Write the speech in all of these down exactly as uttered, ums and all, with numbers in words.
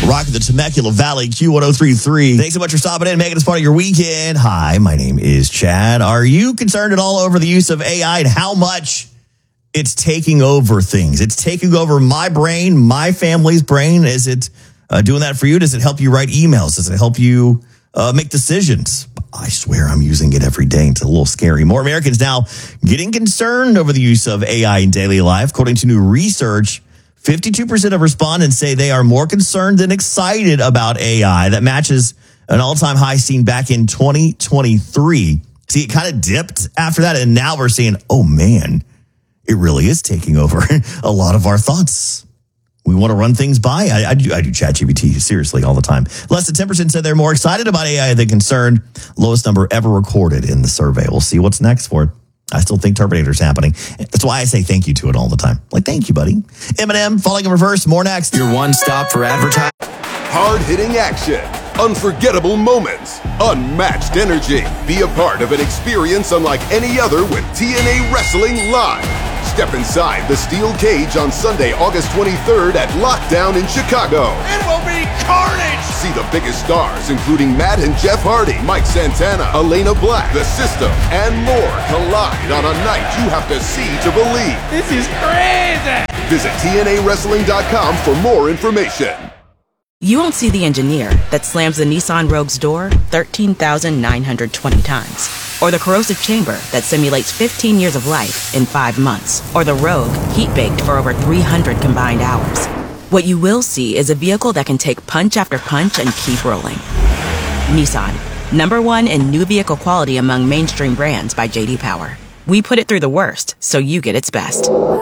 Rocking the Temecula Valley, Q one oh three point three. Thanks so much for stopping in and making this part of your weekend. Hi, my name is Chad. Are you concerned at all over the use of A I and how much it's taking over things? It's taking over my brain, my family's brain. Is it uh, doing that for you? Does it help you write emails? Does it help you uh, make decisions? I swear I'm using it every day. It's a little scary. More Americans now getting concerned over the use of A I in daily life. According to new research, fifty-two percent of respondents say they are more concerned than excited about A I. That matches an all-time high seen back in twenty twenty-three. See, it kind of dipped after that, and now we're seeing, oh man, it really is taking over a lot of our thoughts. We want to run things by. I, I do, I do ChatGPT seriously all the time. Less than ten percent said they're more excited about A I than concerned. Lowest number ever recorded in the survey. We'll see what's next for it. I still think Terminator's happening. That's why I say thank you to it all the time. Like, thank you, buddy. Eminem, Falling in Reverse. More next. Your one stop for advertising. Hard-hitting action, unforgettable moments, unmatched energy. Be a part of an experience unlike any other with T N A Wrestling Live. Step inside the steel cage on Sunday, August twenty-third at Lockdown in Chicago. It will be carnage! See the biggest stars, including Matt and Jeff Hardy, Mike Santana, Elena Black, The System, and more collide on a night you have to see to believe. This is crazy! Visit T N A wrestling dot com for more information. You won't see the engineer that slams the Nissan Rogue's door thirteen thousand nine hundred twenty times. Or the corrosive chamber that simulates fifteen years of life in five months. Or the Rogue heat-baked for over three hundred combined hours. What you will see is a vehicle that can take punch after punch and keep rolling. Nissan, number one in new vehicle quality among mainstream brands by J D Power. We put it through the worst, so you get its best.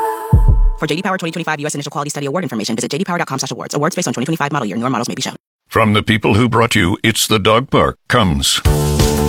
For J D Power twenty twenty-five U S Initial Quality Study Award information, visit j d power dot com slash awards. Awards based on twenty twenty-five model year. Newer models may be shown. From the people who brought you It's the Dog Park comes